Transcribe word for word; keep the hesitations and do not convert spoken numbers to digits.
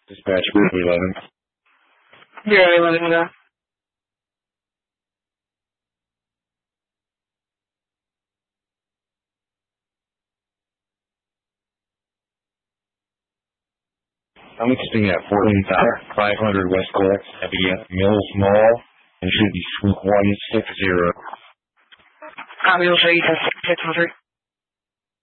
Dispatch group eleven. Bureau eleven, go. I'm listing at fourteen thousand five hundred West Court, Abigail Mills Mall, and should be Swoop one six zero. Copy, we'll show you six one three.